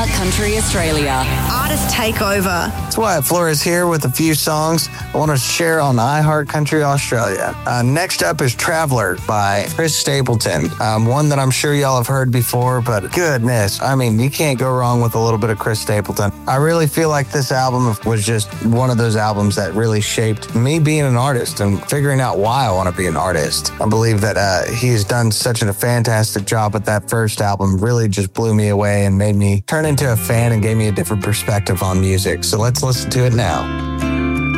iHeart Country Australia. Artist Takeover. That's why Flores here with a few songs I want to share on iHeart Country Australia. Next up is Traveler by Chris Stapleton. One that I'm sure y'all have heard before, but goodness, I mean, you can't go wrong with a little bit of Chris Stapleton. I really feel like this album was just one of those albums that really shaped me being an artist and figuring out why I want to be an artist. I believe that he's done such a fantastic job with that first album. Really just blew me away and made me turn into a fan and gave me a different perspective on music. So let's listen to it now.